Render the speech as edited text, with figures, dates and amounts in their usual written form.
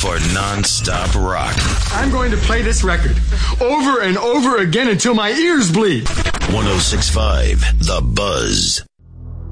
for non-stop rock. I'm going to play this record over and over again until my ears bleed. 106.5 The Buzz.